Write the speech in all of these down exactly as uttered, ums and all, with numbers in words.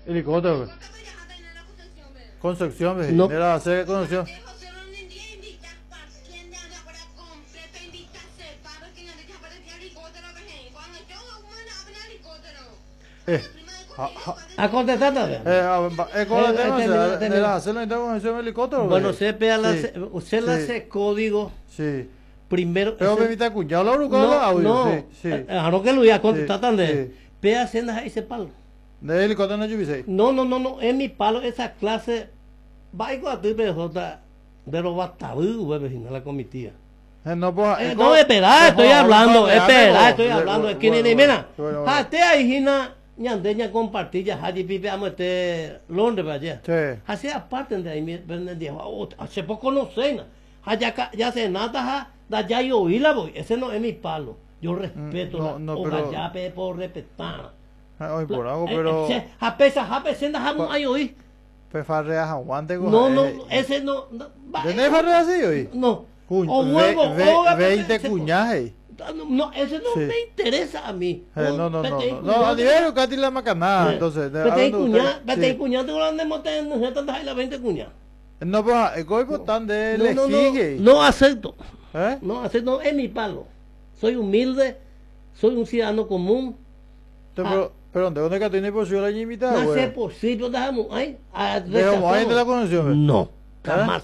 Helicóptero. Concepción, ve. No. Era hacer Concepción. Eh. Ja, ja. A contestar también. Eh, ah, va- eh, ¿cómo Eh, le tengo? eh, termina, O sea, termina. Era hacer la intervención en helicóptero, Bueno, ve. se pega la, Sí, se- usted le sí, hace código Sí. primero. Pero ese- me invita a cuñado la bruca no, la audio. no, Sí, sí. eh, a no que lo iba a contestar Sí, también. sí. Pega haciendo ahí ese palo. De helicóptero no yo No, no, no, no, es mi palo, esa clase. Va igual a ti, pero de los batabú, güey, vecina, la comitiva. No, pues, Eh, eh, no, co- espera, estoy no, hablando, no, espera, no, estoy no, hablando. Es que bueno, ni bueno, mira, bueno, bueno. hasta ahí, Gina, ñandeña compartilla, Haji Pipe, amo este Londres, vaya. Sí. Así aparte de ahí, me venden de oh, hace poco no sé, na. Ya, ca- ya se nata, ja, da ya yo oí la voy, ese no es mi palo. Yo respeto no, la no, hoja pero- ya pe por respetar. Ay, por algo, Eh, pero. eh, ja, pesa, ja, pesenda, ja, Pa- ahí oí. Pues farreas aguante con. No, no, ese no. no va- ¿Tenés farreas así hoy? No. Cuñ- O ve- huevo, ve- o veinte se- cuñajes. No, no, ese no Sí. me interesa a mí. Eh, no, no, no, Vete ahí, no, no, cuñado. a nivel Cati la macanada, Eh, entonces. de- Vete ahí, hablando de cuñado, usted, vete ahí, sí. cuñado, te lo han de montar en tantas la veinte cuñado. No, pues, el coipo tan de No, no, no, elegir. no acepto. ¿Eh? No acepto, no, es mi palo. Soy humilde, soy un ciudadano común. Te- Pero, pero, ¿de dónde Cati no posible la invitada, No hace güey? posible, dejamos ahí. a Dejamos ahí de la rechazar. conexión, No, jamás.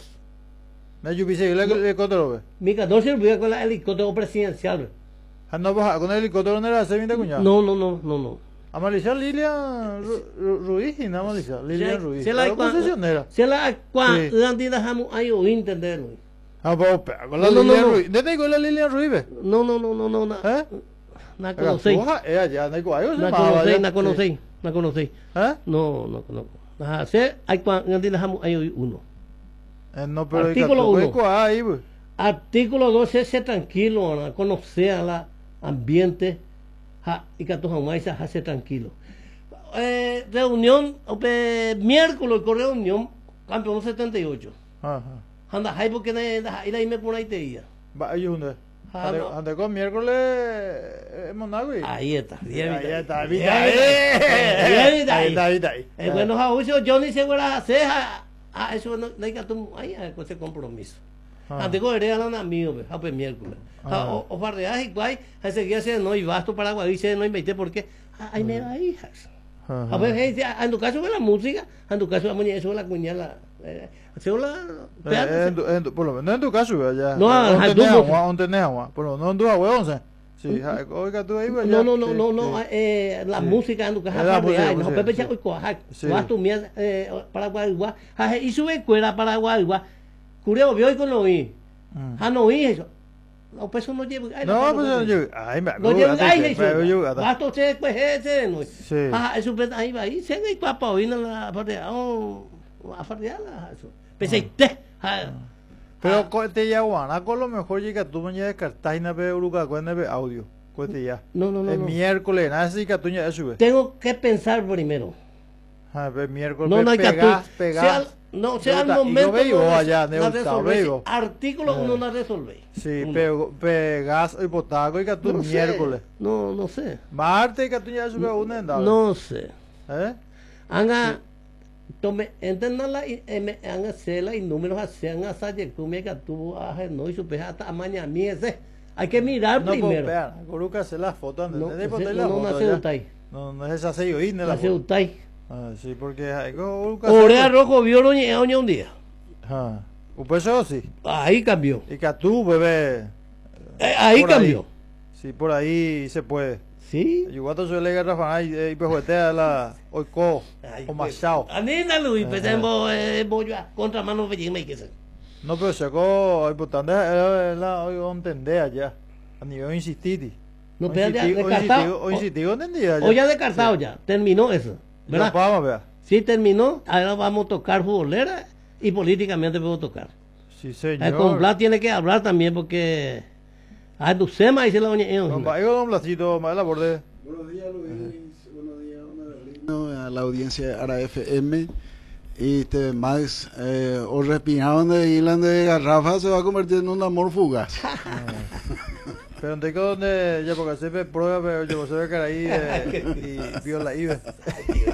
No, yo pensé que el helicóptero, güey. Mi catorce servía con el helicóptero presidencial. ve. Ah, no, pues, con el helicóptero no era hacer veinte cuñados. No, no, no, no, no. A Maricel Lilian Ru- Ru- Ruiz, y nada más dice. Lilian Ruiz. Se la La concesionera. Se la cuan Sí. Randy dejamos ahí o entenderlo. Ah, pues, pero con la No, no, Lilian no, no. Ruiz. ¿Dónde con la Lilian Ruiz, ve? No, no, no, no, no, no. ¿Eh? Na Oiga, conocí. puja, eh, allá, no hay algo se Na llamaba, conocí, allá. na conocí, na conocí. Sí. ¿Eh? No, no conozco. Ajá, se hay cuan Randy dejamos ahí hoy uno. Eh, no, pero Artículo uno. uno. Ahí, güey. Artículo doce, sé tranquilo, na conocer a la ambiente, ja, y que tu jamás hace tranquilo. Eh, reunión, ope, miércoles, correo reunión, campeón setenta y ocho. Ajá. Anda, hay porque ir ahí me pone ahí te ia. Va, ahí donde. Ah, Ande- no. ande con miércoles eh, en Monaco. y- Ahí está. Bien, Ahí bien, está, bien, ahí bien, está. bien, Ahí bien, está, ahí está, ahí está. ahí. Eh, bueno, Jaucio, yo ni seguro hacer ah, eso no le diga tú ahí con ese compromiso. Ah. Antes con heredan a amigo, a pues miércoles. Ah. O o farreaje y guay, a seguir haciendo no y basto para Paraguay, dice no invité porque ahí me va hijas. Ajá. A ver, gente, en tu caso es la música, en tu caso la muñeca, eso es la cuñala. Eh, eso es la Eh, en tu- en tu- por lo menos en tu caso, güey, allá. No, Eh, ajá, un tú, tenés porque- agua, un tenés agua. Por lo menos en tu agua, once. Sí, ja, oiga tú ahí, güey. No, allá. no, no, Sí, no, no, sí. eh, la Sí. música en tu Es casa la para música, allá, no música, pepe sí. chaco y coja, Sí. vas tu mía eh Paraguay, gua, ja, y sube escuela Paraguay, gua, cureo vio y con lo vi, Mm. ja no vi eso, no pues eso no lleva, ay, No, pues no, yo. Ay, me no lleva, acuerdo. ay, eso, Pero yo. vas tu se pues ese, no, Sí. ja, eso pues ahí va, ahí se ve papá, hoy en la parte, oh, a fardearla, eso, pese y te, ja, Pero cohete ya, Guanaco, lo mejor llega tú mañana de Cartagena, ve Uruguay, ve audio. Cohete ya. no, no, no, El no, miércoles, nada, sí, que tú ya sube. tengo que pensar primero, Ah, el miércoles, no, no hay que pegás, tú, pegás. sea, no, sea el Neuta- y yo momento veo no allá, res- neuta, la resolver. veo. Artículo Eh. uno la resolver. Sí, Uno. pego- pegas y botago y que tú No sé, miércoles. No, no sé. Martes que tú ya sube una en dado. No sé. ¿Eh? Haga, tome, entendanla y eh, me- haga cela y números así, haga salle, tú me que tú hagas no y supe hasta mañana ese. Hay que mirar No puedo primero. pegar. Guru que hacer las fotos. No, ¿Entendés? ese- Ponte no, la no, no foto hace ya. utay. No, no es esa seis oír, No la hace foto. utay. Ah, sí, porque hay Guru que Orea rojo vio oña oña un día. Ah, pues eso sí. Ahí cambió. Y que tú, bebé. Eh, ahí por cambió. Sí, por ahí se puede. Sí. Yo cuando soy le Rafa y y pejuetea la oico Ay, o pues, machao. Anina Luis, pues Ajá. en bo eh, bollo a contramano vellín me quise. No, pero sacó importante es la hoy entender allá. A nivel insistir. No, pero ya descartado. O insistir, o entendía O ya descartado ya, terminó eso. ¿Verdad? ¿Verdad? Vamos a ver. Sí, terminó, ahora vamos a tocar futbolera y políticamente puedo tocar. Sí, El señor. Complat tiene que hablar también porque a Ducema dice la doña Don Paigo, don Blasito, más la borde. Buenos días Luis, buenos días don Avelino, a la audiencia de Ara F M y T V Max. Eh, o respiraron de Island de Garrafa se va a convertir en un amor fugaz. Pero en donde ya porque se ve prueba, pero yo se ve que ahí eh, y vio la I B E.